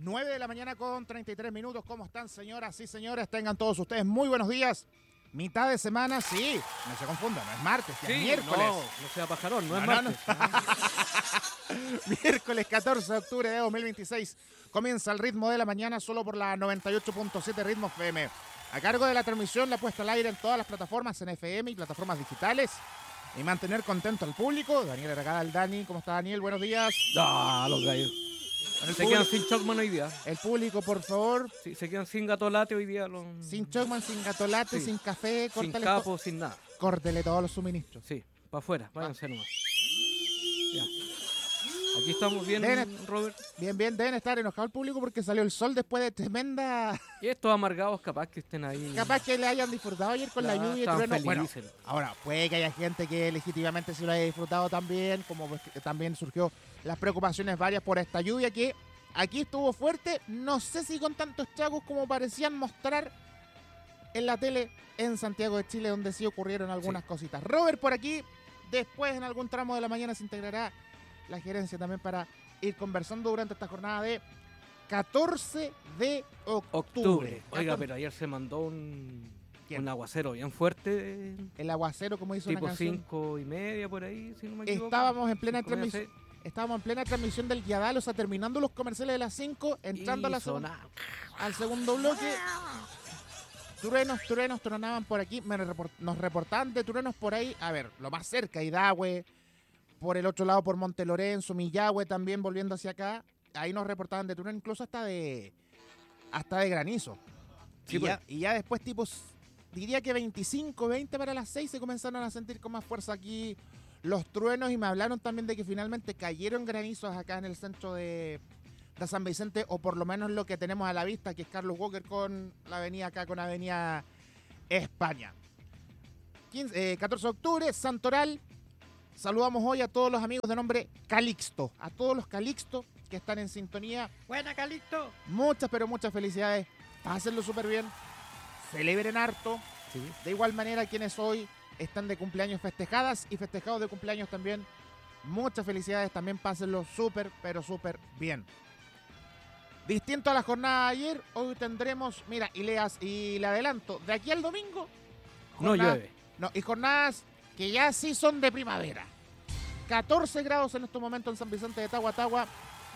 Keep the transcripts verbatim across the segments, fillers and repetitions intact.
nueve de la mañana con treinta y tres minutos. ¿Cómo están, señoras y señores? Tengan todos ustedes muy buenos días. Mitad de semana, sí, no se confundan, no es martes, ya sí, es miércoles. No, no sea pajarón, no, No, es no, martes. no. Miércoles catorce de octubre de dos mil veintiséis. Comienza el ritmo de la mañana solo por la noventa y ocho punto siete Ritmo F M. A cargo de la transmisión, la puesta al aire en todas las plataformas en F M y plataformas digitales. Y mantener contento al público. Daniel Aragada, el Dani. ¿Cómo está, Daniel? Buenos días. Ah, los gallos. El Se público, quedan sin Chocman hoy día. el público, por favor. Sí, se quedan sin gato late hoy día. Los... Sin Chocman, sin gatolate, Sí. sin café. Sin Córtale, capo, to- sin nada. córtele todos los suministros. Sí, para afuera, váyanse nomás. Ya. Aquí estamos bien, Ven. Robert. Bien, bien, deben estar enojados el público porque salió el sol después de tremenda... Y estos amargados capaz que estén ahí. Capaz que le hayan disfrutado ayer con la Claro, lluvia y estaban trueno. Bueno, felices. ahora, puede que haya gente que legítimamente sí lo haya disfrutado también, como pues que también surgió las preocupaciones varias por esta lluvia que aquí estuvo fuerte, no sé si con tantos estragos como parecían mostrar en la tele en Santiago de Chile, donde sí ocurrieron algunas Sí. cositas. Robert por aquí, después en algún tramo de la mañana se integrará la gerencia también para ir conversando durante esta jornada de catorce de octubre. Octubre. Oiga, catorce pero ayer se mandó un, ¿Quién? un aguacero bien fuerte. El aguacero, como hizo una Tipo canción. cinco y media por ahí, si no me equivoco. Estábamos en plena Cinco y media, transmisión. Estábamos en plena transmisión del Guiadal, o sea, terminando los comerciales de las cinco, entrando a la Y segunda- sonaba. al segundo bloque. Truenos, truenos, tronaban por aquí. Me report- nos reportaban de truenos por ahí. A ver, lo más cerca, Idahue. Por el otro lado, por Monte Lorenzo, Millahue también volviendo hacia acá. Ahí nos reportaban de truenos, incluso hasta de hasta de granizo. Sí, y, ya, pues. y ya después, tipos, diría que veinticinco, veinte para las seis se comenzaron a sentir con más fuerza aquí los truenos. Y me hablaron también de que finalmente cayeron granizos acá en el centro de, de San Vicente, o por lo menos lo que tenemos a la vista, que es Carlos Walker con la avenida acá, con Avenida España. quince, eh, catorce de octubre, Santoral. Saludamos hoy a todos los amigos de nombre Calixto, a todos los Calixto que están en sintonía. Buena, Calixto. Muchas, pero muchas felicidades. Pásenlo súper bien. Celebren harto. Sí. De igual manera, quienes hoy están de cumpleaños festejadas y festejados de cumpleaños también, muchas felicidades. También pásenlo súper, pero súper bien. Distinto a la jornada de ayer, hoy tendremos, mira, y leas y le adelanto, de aquí al domingo. No jornada- llueve. No, y jornadas que ya sí son de primavera. catorce grados en estos momentos en San Vicente de Tahuatahua.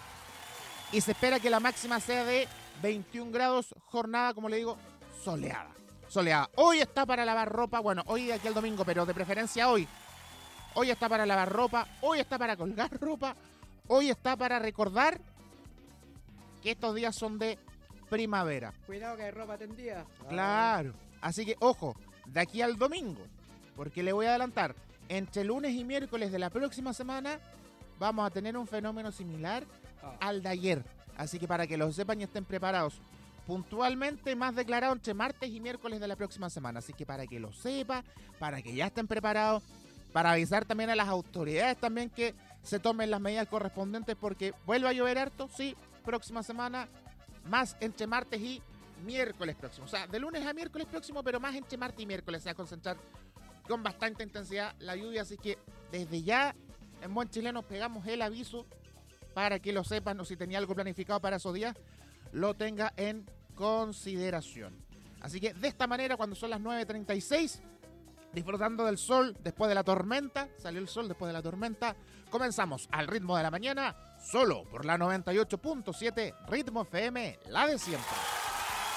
Y se espera que la máxima sea de veintiún grados. Jornada, como le digo, soleada. Soleada. Hoy está para lavar ropa. Bueno, hoy de aquí al domingo, pero de preferencia hoy. Hoy está para lavar ropa. Hoy está para colgar ropa. Hoy está para recordar que estos días son de primavera. Cuidado que hay ropa tendida. Claro. Así que, ojo, de aquí al domingo, porque le voy a adelantar, entre lunes y miércoles de la próxima semana vamos a tener un fenómeno similar Ah. al de ayer. Así que para que lo sepan y estén preparados, puntualmente más declarado entre martes y miércoles de la próxima semana. Así que para que lo sepa, para que ya estén preparados, para avisar también a las autoridades también que se tomen las medidas correspondientes, porque vuelve a llover harto, sí, próxima semana, más entre martes y miércoles próximo. O sea, de lunes a miércoles próximo, pero más entre martes y miércoles se va a concentrar con bastante intensidad la lluvia. Así que desde ya, en buen chileno, pegamos el aviso para que lo sepan, o si tenía algo planificado para esos días, lo tenga en consideración. Así que de esta manera, cuando son las nueve treinta y seis, disfrutando del sol después de la tormenta, salió el sol después de la tormenta, comenzamos al ritmo de la mañana, solo por la noventa y ocho punto siete Ritmo F M, la de siempre.